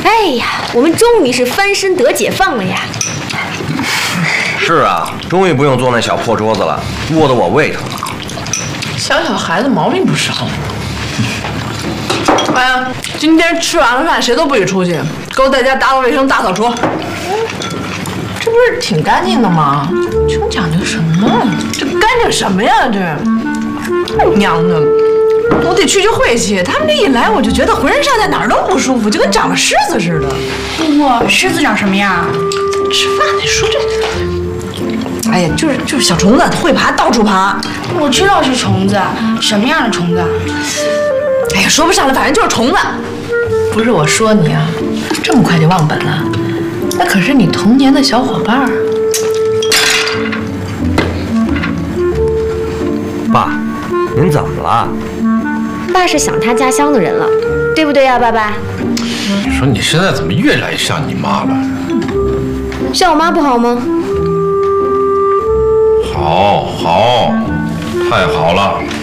哎呀，我们终于是翻身得解放了呀！ 是啊，终于不用坐那小破桌子了，窝得我胃疼。 小孩子毛病不少。哎呀，今天吃完了饭谁都不许出去，给我在家打扫卫生、大扫除。这不是挺干净的吗？穷讲究什么？这干净什么呀？这娘的！我得去晦气。他们这一来，我就觉得浑身上下哪儿都不舒服，就跟长了虱子似的。 不，虱子长什么样？ 吃饭得说这。哎呀，就是小虫子，会爬，到处爬。 我知道是虫子，什么样的虫子？ 哎呀，说不上来，反正就是虫子。不是我说你啊，这么快就忘本了？那可是你童年的小伙伴儿。 爸，您怎么了？ 爸是想他家乡的人了，对不对呀，爸爸？ 你说你现在怎么越来越像你妈了？ 像我妈不好吗？ 好，太好了。